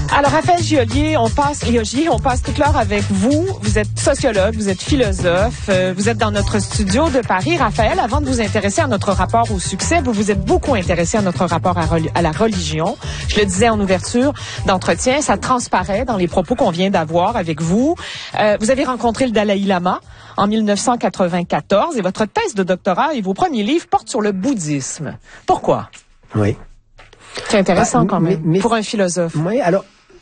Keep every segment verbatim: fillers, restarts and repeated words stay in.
Alors, Raphaël Giolier, on passe, Giolier, on passe toute l'heure avec vous. Vous êtes sociologue, vous êtes philosophe, euh, vous êtes dans notre studio de Paris. Raphaël, avant de vous intéresser à notre rapport au succès, vous vous êtes beaucoup intéressé à notre rapport à, à la religion. Je le disais en ouverture d'entretien, ça transparaît dans les propos qu'on vient d'avoir avec vous. Euh, vous avez rencontré le Dalai Lama en mille neuf cent quatre-vingt-quatorze et votre thèse de doctorat et vos premiers livres portent sur le bouddhisme. Pourquoi? Oui. C'est intéressant bah, quand même, mais, mais, pour un philosophe. Oui, alors...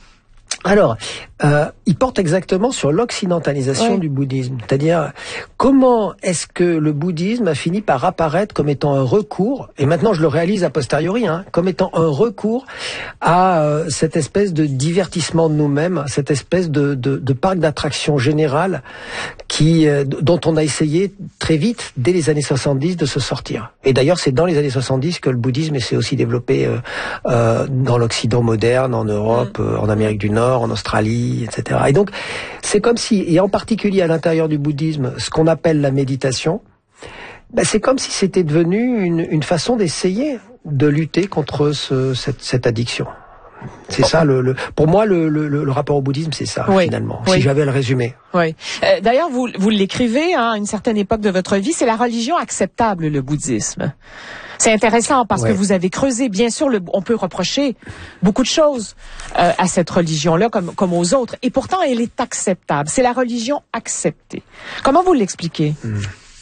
Alors, euh, il porte exactement sur l'occidentalisation oui. du bouddhisme. C'est-à-dire, comment est-ce que le bouddhisme a fini par apparaître comme étant un recours, et maintenant je le réalise a posteriori, hein, comme étant un recours à euh, cette espèce de divertissement de nous-mêmes, cette espèce de, de, de parc d'attractions général qui, euh, dont on a essayé très vite, dès les années soixante-dix, de se sortir. Et d'ailleurs, c'est dans les années soixante-dix que le bouddhisme s'est aussi développé euh, euh, dans l'Occident moderne, en Europe, euh, en Amérique du Nord, en Australie, et cetera. Et donc, c'est comme si, et en particulier à l'intérieur du bouddhisme, ce qu'on appelle la méditation, ben c'est comme si c'était devenu une, une façon d'essayer de lutter contre ce, cette, cette addiction. C'est ça, le, le, pour moi, le, le, le rapport au bouddhisme, c'est ça, oui, finalement, oui. si j'avais à le résumer. Oui. Euh, d'ailleurs, vous, vous l'écrivez hein, à une certaine époque de votre vie, c'est la religion acceptable, le bouddhisme. C'est intéressant parce ouais. que vous avez creusé, bien sûr, le, on peut reprocher beaucoup de choses euh, à cette religion-là comme, comme aux autres. Et pourtant, elle est acceptable. C'est la religion acceptée. Comment vous l'expliquez? mmh.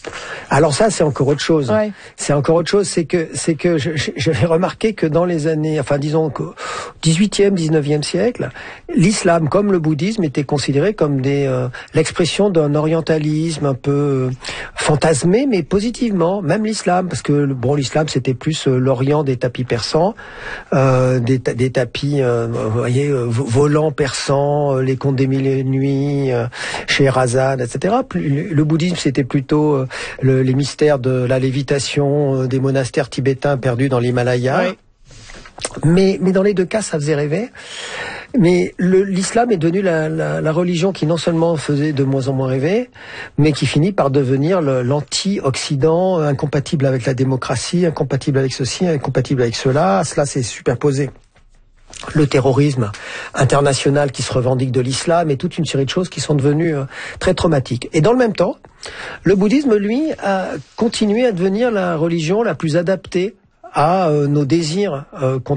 Alors ça, c'est encore autre chose. Ouais. C'est encore autre chose, c'est que c'est que j'avais remarqué que dans les années, enfin disons qu'au dix-huitième, dix-neuvième siècle, l'islam comme le bouddhisme était considéré comme des euh, l'expression d'un orientalisme un peu fantasmé, mais positivement. Même l'islam, parce que bon, l'islam c'était plus euh, l'Orient des tapis persans, euh, des, des tapis, euh, vous voyez, euh, volants persans, euh, les contes des mille et une nuits, euh, Scheherazade, et cetera. Le, le bouddhisme c'était plutôt euh, le, les mystères de la lévitation euh, des monastères tibétains perdus dans l'Himalaya. Oui. Mais, mais dans les deux cas, ça faisait rêver. Mais le, l'islam est devenu la, la, la religion qui non seulement faisait de moins en moins rêver, mais qui finit par devenir le, l'anti-Occident, incompatible avec la démocratie, incompatible avec ceci, incompatible avec cela. À cela s'est superposé le terrorisme international qui se revendique de l'islam et toute une série de choses qui sont devenues euh, très traumatiques. Et dans le même temps, le bouddhisme, lui, a continué à devenir la religion la plus adaptée à euh, nos désirs euh,